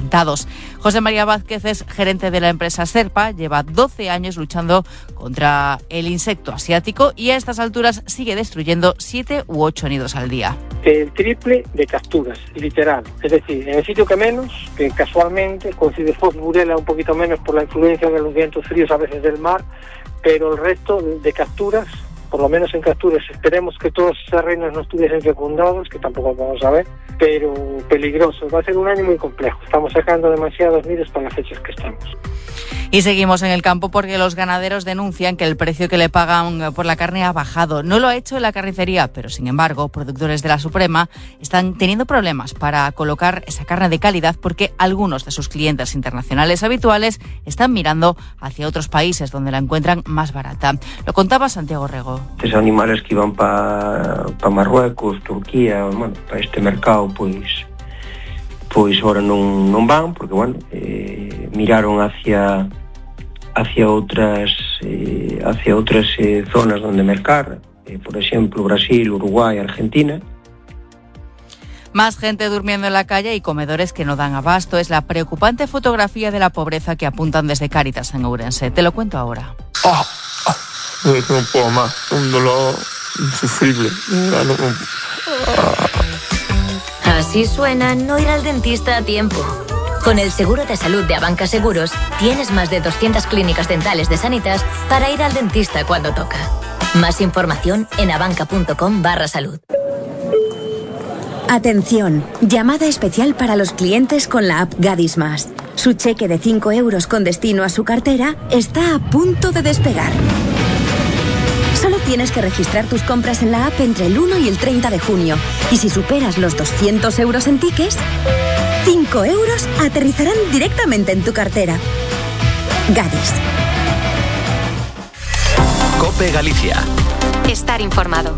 atentados. José María Vázquez es gerente de la empresa Serpa, lleva 12 años luchando contra el insecto asiático y a estas alturas sigue destruyendo 7 u 8 nidos al día. El triple de capturas, literal. Es decir, en el sitio que menos, que casualmente coincide Burela un poquito menos por la influencia de los vientos fríos a veces del mar, pero el resto de capturas, por lo menos en capturas, esperemos que todos los terrenos no estuviesen fecundados, que tampoco vamos a ver, pero peligroso. Va a ser un año muy complejo. Estamos sacando demasiados nidos para las fechas que estamos. Y seguimos en el campo porque los ganaderos denuncian que el precio que le pagan por la carne ha bajado. No lo ha hecho en la carnicería, pero sin embargo, productores de la Suprema están teniendo problemas para colocar esa carne de calidad porque algunos de sus clientes internacionales habituales están mirando hacia otros países donde la encuentran más barata. Lo contaba Santiago Rego. Estos animales que iban para Marruecos, Turquía, bueno, para este mercado, pois ahora non van, porque, bueno, miraron hacia outras zonas donde mercar, por exemplo, Brasil, Uruguay, Argentina. Más gente durmiendo en la calle y comedores que no dan abasto. Es la preocupante fotografía de la pobreza que apuntan desde Cáritas en Ourense. Te lo cuento ahora. No puedo más, un dolor insufrible. Así suena no ir al dentista a tiempo. Con el seguro de salud de Abanca Seguros, tienes más de 200 clínicas dentales de Sanitas para ir al dentista cuando toca. Más información en abanca.com/salud. Atención, llamada especial para los clientes con la app Gadis Más. Su cheque de 5 euros con destino a su cartera está a punto de despegar. Solo tienes que registrar tus compras en la app entre el 1 y el 30 de junio. Y si superas los 200 euros en tickets, 5 euros aterrizarán directamente en tu cartera. Gadis. COPE Galicia. Estar informado.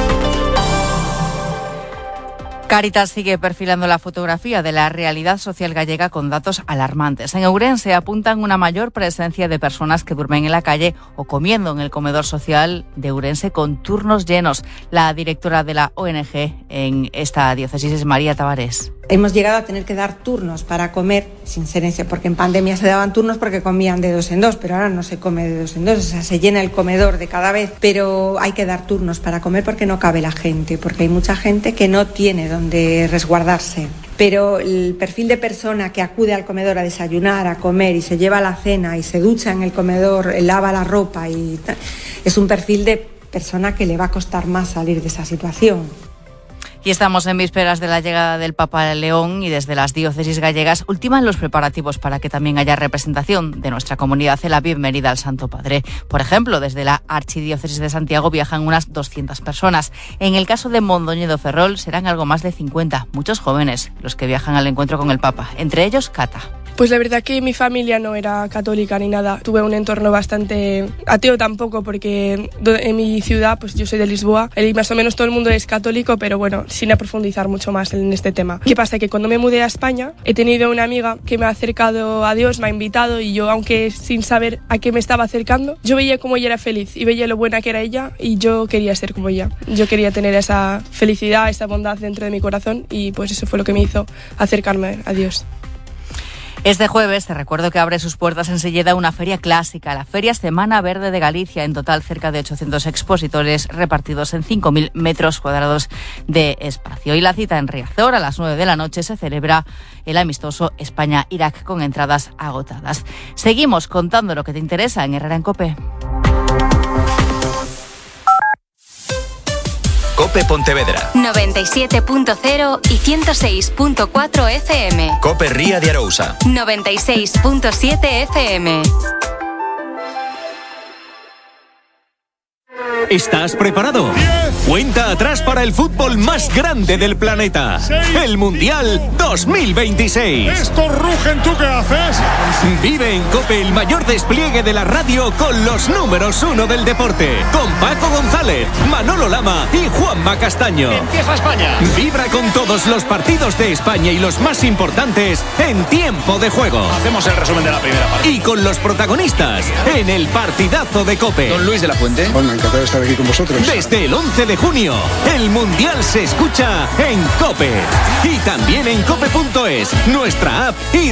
Cáritas sigue perfilando la fotografía de la realidad social gallega con datos alarmantes. En Ourense apuntan una mayor presencia de personas que duermen en la calle o comiendo en el comedor social de Ourense con turnos llenos. La directora de la ONG en esta diócesis es María Tavares. Hemos llegado a tener que dar turnos para comer sin ser porque en pandemia se daban turnos porque comían de 2 en 2, pero ahora no se come de 2 en 2, o sea, se llena el comedor de cada vez, pero hay que dar turnos para comer porque no cabe la gente, porque hay mucha gente que no tiene donde resguardarse. Pero el perfil de persona que acude al comedor a desayunar, a comer y se lleva la cena y se ducha en el comedor, lava la ropa y tal, es un perfil de persona que le va a costar más salir de esa situación. Y estamos en vísperas de la llegada del Papa León y desde las diócesis gallegas ultiman los preparativos para que también haya representación de nuestra comunidad en la bienvenida al Santo Padre. Por ejemplo, desde la Archidiócesis de Santiago viajan unas 200 personas. En el caso de Mondoñedo Ferrol serán algo más de 50, muchos jóvenes, los que viajan al encuentro con el Papa, entre ellos Cata. Pues la verdad que mi familia no era católica ni nada. Tuve un entorno bastante ateo tampoco, porque en mi ciudad, pues yo soy de Lisboa, y más o menos todo el mundo es católico, pero bueno, sin profundizar mucho más en este tema. ¿Qué pasa? Que cuando me mudé a España, he tenido una amiga que me ha acercado a Dios, me ha invitado, y yo, aunque sin saber a qué me estaba acercando, yo veía cómo ella era feliz y veía lo buena que era ella, y yo quería ser como ella. Yo quería tener esa felicidad, esa bondad dentro de mi corazón, y pues eso fue lo que me hizo acercarme a Dios. Este jueves te recuerdo que abre sus puertas en Silleda una feria clásica, la Feria Semana Verde de Galicia. En total, cerca de 800 expositores repartidos en 5.000 metros cuadrados de espacio. Y la cita en Riazor a las 9 de la noche se celebra el amistoso España-Irak con entradas agotadas. Seguimos contando lo que te interesa en Herrera en COPE. COPE Pontevedra 97.0 y 106.4 FM. COPE Ría de Arousa 96.7 FM. ¿Estás preparado? 10. Cuenta atrás para el fútbol más grande del planeta. 6. El Mundial 2026. Estos rugen, ¿tú qué haces? Vive en COPE el mayor despliegue de la radio con los números 1 del deporte. Con Paco González, Manolo Lama y Juanma Castaño. Empieza España. Vibra con todos los partidos de España y los más importantes en tiempo de juego. Hacemos el resumen de la primera parte. Y con los protagonistas en el partidazo de COPE. Don Luis de la Fuente. Bueno, encantado de estar aquí con vosotros. Desde el 11 de junio, el Mundial se escucha en COPE. Y también en cope.es, nuestra app y